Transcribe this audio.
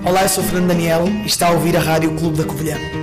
Olá, eu sou Fernando Daniel e está a ouvir a Rádio Clube da Covilhã.